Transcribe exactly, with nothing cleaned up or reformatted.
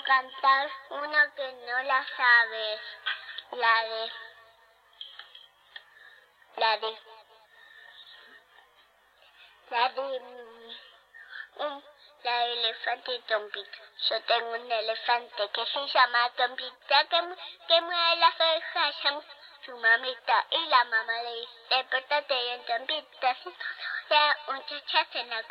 quiero cantar una que no la sabes. La de... La de... La de... Un, la de elefante y Tompita. Yo tengo un elefante que se llama Tompita, que, que mueve las orejas, llama su mamita. Y la mamá le dice, despertate bien, Tompita. Si no, o sea, muchachas en la